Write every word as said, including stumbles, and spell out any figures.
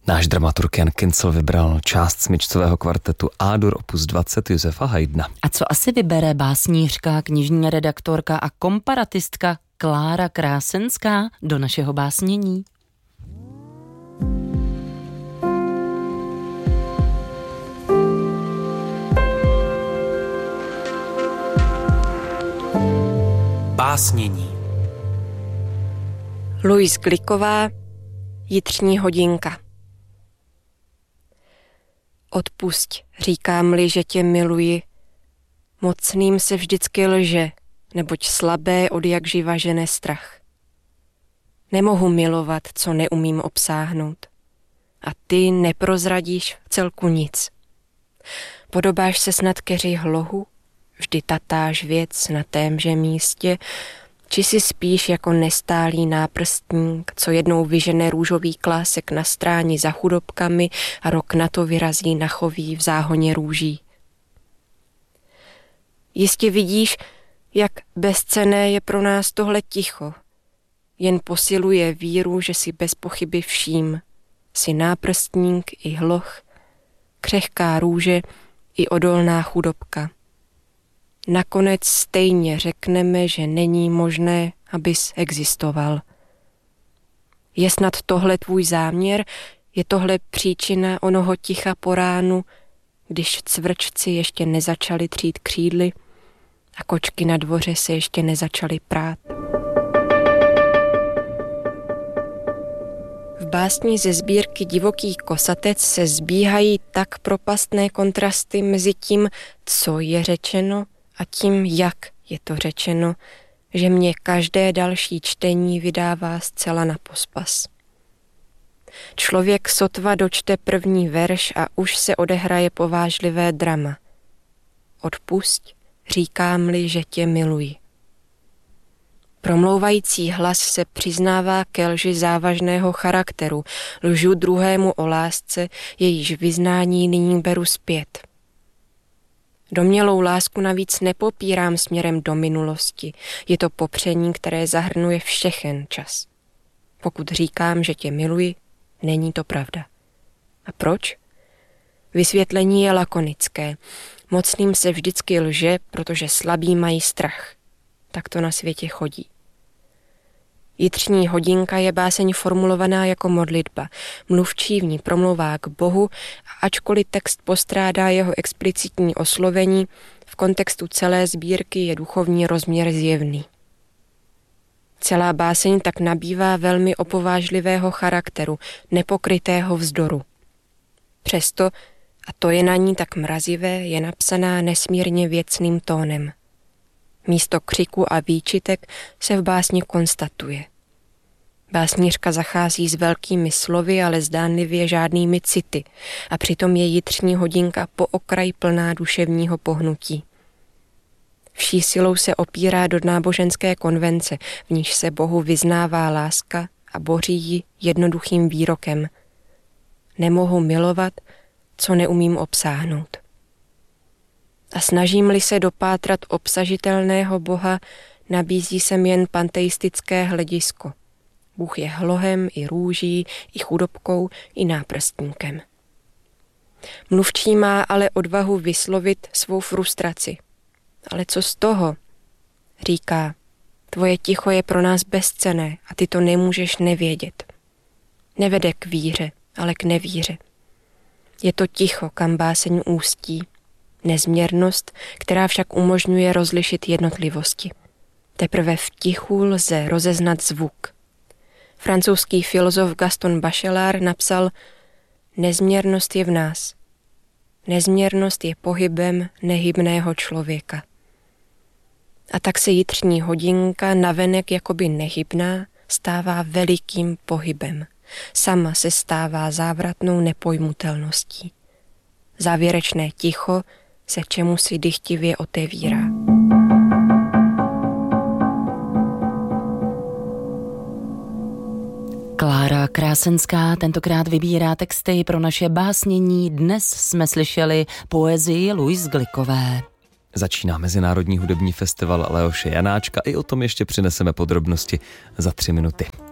Náš dramaturg Jan Kincl vybral část smyčcového kvartetu A-dur opus dvacet Josefa Haydna. A co asi vybere básnířka, knižní redaktorka a komparatistka Klára Krásenská do našeho básnění? Básnění. Louise Gliková, Jitřní hodinka. Odpusť, říkám-li, že tě miluji. Mocným se vždycky lže, neboť slabé od jak živa žene strach. Nemohu milovat, co neumím obsáhnout. A ty neprozradíš v celku nic. Podobáš se snad keři hlohu, vždy tatáž věc na témže místě, či si spíš jako nestálý náprstník, co jednou vyžene růžový klásek na stráni za chudobkami a rok na to vyrazí na choví v záhoně růží. Jistě vidíš, jak bezcenné je pro nás tohle ticho. Jen posiluje víru, že si bez pochyby vším. Si náprstník i hloch, křehká růže i odolná chudobka. Nakonec stejně řekneme, že není možné, abys existoval. Je snad tohle tvůj záměr? Je tohle příčina onoho ticha po ránu, když cvrčci ještě nezačali třít křídly a kočky na dvoře se ještě nezačaly prát? V básni ze sbírky Divoký kosatec se zbíhají tak propastné kontrasty mezi tím, co je řečeno, a tím, jak je to řečeno, že mě každé další čtení vydává zcela na pospas. Člověk sotva dočte první verš a už se odehraje povážlivé drama. Odpusť, říkám-li, že tě miluji. Promlouvající hlas se přiznává ke lži závažného charakteru, lžu druhému o lásce, jejíž vyznání nyní beru zpět. Domnělou lásku navíc nepopírám směrem do minulosti. Je to popření, které zahrnuje všechen čas. Pokud říkám, že tě miluji, není to pravda. A proč? Vysvětlení je lakonické. Mocným se vždycky lže, protože slabí mají strach. Tak to na světě chodí. Jitřní hodinka je báseň formulovaná jako modlitba. Mluvčí v ní promlouvá k Bohu a ačkoliv text postrádá jeho explicitní oslovení, v kontextu celé sbírky je duchovní rozměr zjevný. Celá báseň tak nabývá velmi opovážlivého charakteru, nepokrytého vzdoru. Přesto, a to je na ní tak mrazivé, je napsaná nesmírně věcným tónem. Místo křiku a výčitek se v básni konstatuje. Básnířka zachází s velkými slovy, ale zdánlivě žádnými city a přitom je Jitřní hodinka po okraj plná duševního pohnutí. Vší silou se opírá do náboženské konvence, v níž se Bohu vyznává láska a boří ji jednoduchým výrokem. Nemohu milovat, co neumím obsáhnout. A snažím-li se dopátrat obsažitelného Boha, nabízí se mi jen panteistické hledisko. Bůh je hlohem i růží, i chudobkou, i náprstníkem. Mluvčí má ale odvahu vyslovit svou frustraci. Ale co z toho? Říká, tvoje ticho je pro nás bezcenné a ty to nemůžeš nevědět. Nevede k víře, ale k nevíře. Je to ticho, kam báseň ústí. Nezměrnost, která však umožňuje rozlišit jednotlivosti. Teprve v tichu lze rozeznat zvuk. Francouzský filozof Gaston Bachelard napsal: nezměrnost je v nás. Nezměrnost je pohybem nehybného člověka. A tak se Jitřní hodinka navenek jakoby nehybná stává velikým pohybem. Sama se stává závratnou nepojmutelností. Závěrečné ticho se čemusi dychtivě otevírá. Klára Krásenská tentokrát vybírá texty pro naše básnění. Dnes jsme slyšeli poezii Louise Glikové. Začíná Mezinárodní hudební festival Leoše Janáčka, i o tom ještě přineseme podrobnosti za tři minuty.